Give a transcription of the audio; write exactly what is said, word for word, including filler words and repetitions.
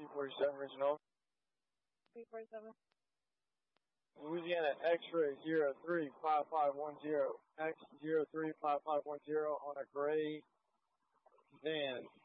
forty-seven original. three forty-seven. Louisiana X-ray zero three five five one zero, X zero three five five one zero on a gray van.